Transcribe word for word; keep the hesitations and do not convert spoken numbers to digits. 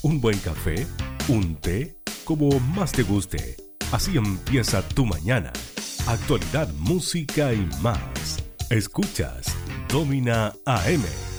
un buen café, un té, como más te guste. Así empieza tu mañana. Actualidad, música y más. Escuchas Domina A M.